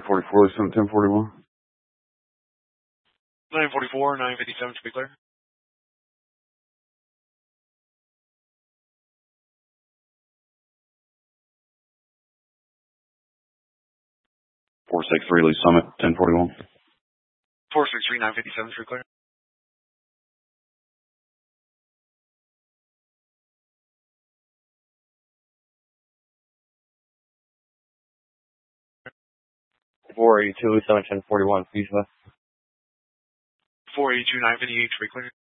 944, 1041. 944, 957 to be clear. 463 Lee Summit, 1041. 463, 957 to be clear. Lee Summit, 1041, please. 482, 958 to be clear.